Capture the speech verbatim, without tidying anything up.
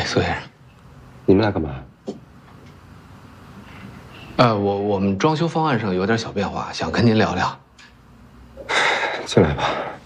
苏先生， 你们来干嘛？ 呃，我我们装修方案上有点小变化，想跟您聊聊。 进来吧。